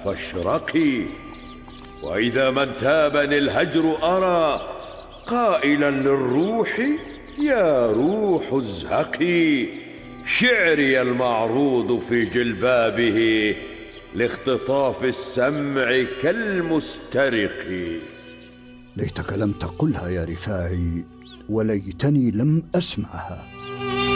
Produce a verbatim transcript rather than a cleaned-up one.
فاشرقي، وإذا ما انتابني الهجر أرى قائلا للروح يا روح ازهقي. شعري المعروض في جلبابه لاختطاف السمع كالمسترق. ليتك لم تقلها يا رفاعي، وليتني لم أسمعها.